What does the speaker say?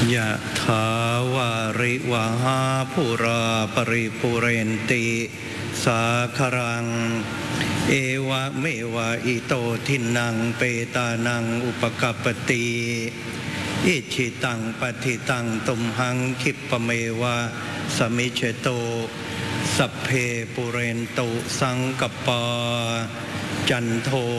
ยะถาวาริวหาปุราปริปุเรนติสาครังเอวะเมวะอิโตทินังเปตานังอุปกัปปติอิชิตังปฏิตังตุมหังคิปเมวะสมิจเชโตสัพเพปุเรนตุสังกปปาจันโท